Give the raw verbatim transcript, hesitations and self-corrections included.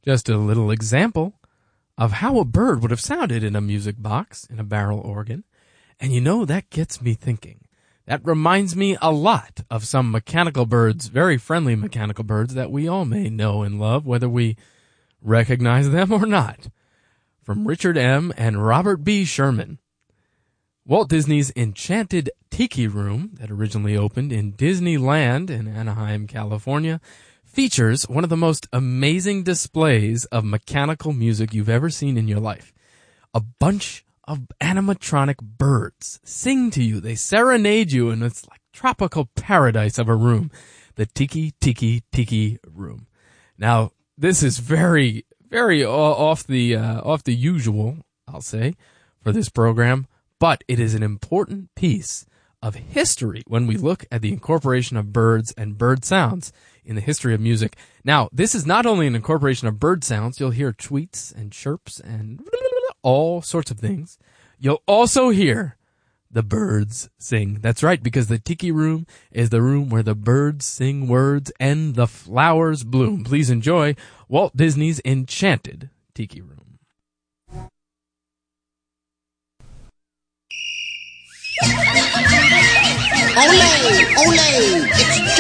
Just a little example of how a bird would have sounded in a music box, in a barrel organ. And you know, that gets me thinking. That reminds me a lot of some mechanical birds, very friendly mechanical birds that we all may know and love, whether we recognize them or not. From Richard M. and Robert B. Sherman. Walt Disney's Enchanted Tiki Room, that originally opened in Disneyland in Anaheim, California, features one of the most amazing displays of mechanical music you've ever seen in your life. A bunch of animatronic birds sing to you. They serenade you, and it's like tropical paradise of a room. The Tiki Tiki Tiki Room. Now, this is very, very off the uh, off the usual, I'll say, for this program, but it is an important piece of history when we look at the incorporation of birds and bird sounds in the history of music. Now, this is not only an incorporation of bird sounds. You'll hear tweets and chirps and all sorts of things. You'll also hear the birds sing. That's right, because the Tiki Room is the room where the birds sing words and the flowers bloom. Please enjoy Walt Disney's Enchanted Tiki Room. Ole! Ole! It's